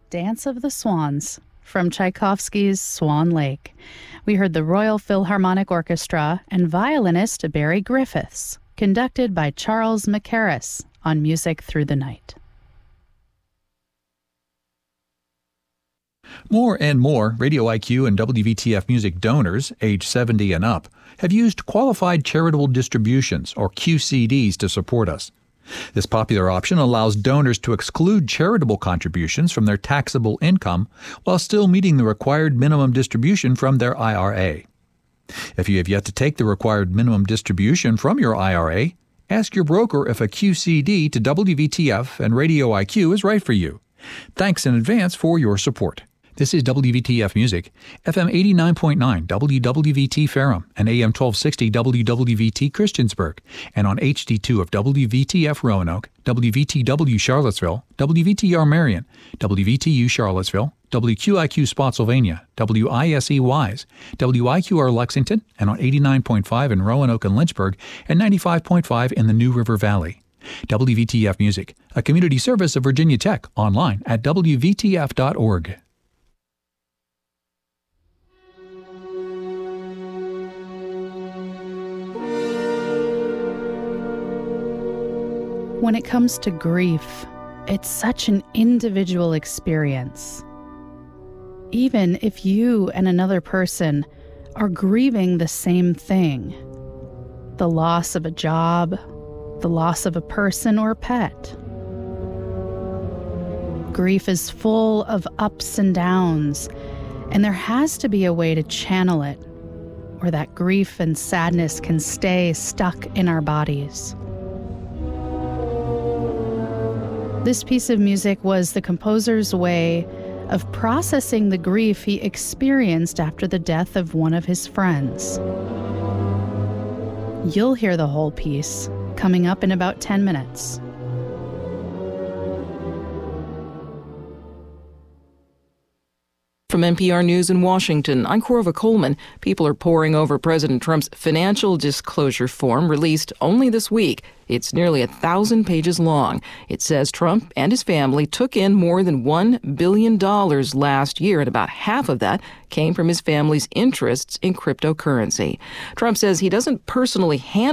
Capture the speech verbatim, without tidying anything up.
Dance of the Swans from Tchaikovsky's Swan Lake. We heard the Royal Philharmonic Orchestra and violinist Barry Griffiths, conducted by Charles Mackerras on Music Through the Night. More and more Radio I Q and W V T F Music donors, age seventy and up, have used Qualified Charitable Distributions, or Q C Ds, to support us. This popular option allows donors to exclude charitable contributions from their taxable income while still meeting the required minimum distribution from their I R A. If you have yet to take the required minimum distribution from your I R A, ask your broker if a Q C D to W V T F and Radio I Q is right for you. Thanks in advance for your support. This is W V T F Music, F M eighty-nine point nine W W V T Ferrum and A M twelve sixty W W V T Christiansburg, and on H D two of W V T F Roanoke, W V T W Charlottesville, W V T R Marion, W V T U Charlottesville, W Q I Q Spotsylvania, W I S E Wise, W I Q R Lexington, and on eighty-nine point five in Roanoke and Lynchburg, and ninety-five point five in the New River Valley. W V T F Music, a community service of Virginia Tech, online at W V T F dot org. When it comes to grief, it's such an individual experience. Even if you and another person are grieving the same thing, the loss of a job, the loss of a person or pet. Grief is full of ups and downs, and there has to be a way to channel it, or that grief and sadness can stay stuck in our bodies. This piece of music was the composer's way of processing the grief he experienced after the death of one of his friends. You'll hear the whole piece coming up in about ten minutes. From N P R News in Washington, I'm Corva Coleman. People are poring over President Trump's financial disclosure form released only this week. It's nearly a thousand pages long. It says Trump and his family took in more than one billion dollars last year, and about half of that came from his family's interests in cryptocurrency. Trump says he doesn't personally handle